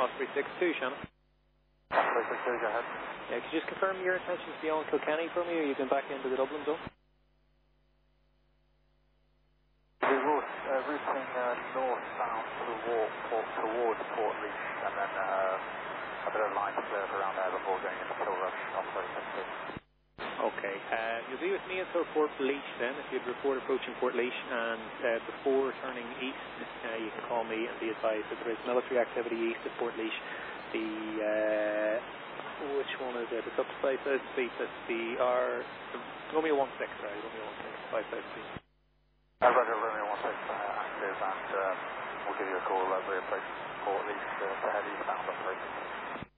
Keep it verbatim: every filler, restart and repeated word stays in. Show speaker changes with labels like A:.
A: one three six two, Shannon.
B: one three six two, go ahead.
A: Yeah, could you just confirm your intentions beyond Kilkenny for me, or you can back into the Dublin zone?
B: We will uh, routing uh, northbound toward Port, towards Port Leash, and then uh, a bit of line to clear around there before going into Kilrush on three six two.
A: Okay, uh, you'll be with me until Port Leash then, if you'd report approaching Port Leash, and uh, before turning east, uh, you can call me and be advised that there is military activity east of Port Leash. The, uh, which one is it? It's up to five thousand feet, that's the R, Romeo one six, sorry, Romeo one six, five thousand feet.
B: Uh, Roger, Romeo one six uh, active, and um, we'll give you a call as we approach Port Leash uh, to head eastbound on three six two.